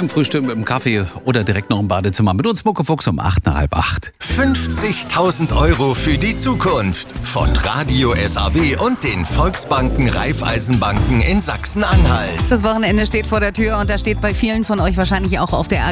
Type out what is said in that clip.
beim Frühstück, mit dem Kaffee oder direkt noch im Badezimmer mit uns Muckefuchs um 8, nach halb 8. 50.000 Euro für die Zukunft von Radio SAW und den Volksbanken Raiffeisenbanken in Sachsen-Anhalt. Das Wochenende steht vor der Tür und da steht bei vielen von euch wahrscheinlich auch auf der